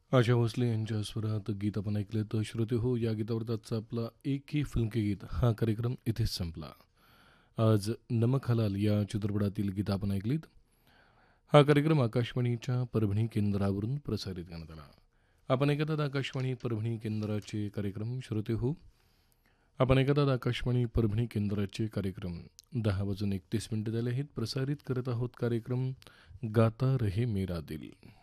आशा भोसले यांच्या स्वरात गीत आपण ऐकले. तर श्रोते हो, या गीतावर आजचा आपला एक ही फिल्म के गीत हा कार्यक्रम इथेच संपला. आज नमक हलाल या चित्रपटातील गीत आपण ऐकलीत. हा कार्यक्रम आकाशवाणीच्या परभणी केंद्रावरून प्रसारित करण्यात आला. आपण ऐकतात आकाशवाणी परभणी केंद्राचे कार्यक्रम. श्रोते हो, आपण ऐकतात आकाशवाणी परभणी केंद्राचे कार्यक्रम. 10:31 झाले आहेत. प्रसारित करत आहोत कार्यक्रम गाता रहे मेरा दिल.